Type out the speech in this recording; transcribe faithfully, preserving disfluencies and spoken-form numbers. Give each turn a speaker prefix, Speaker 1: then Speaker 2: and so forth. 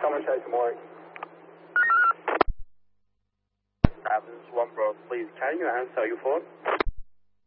Speaker 1: Someone show some work.
Speaker 2: Uh, this is one bro, please, can you answer your phone?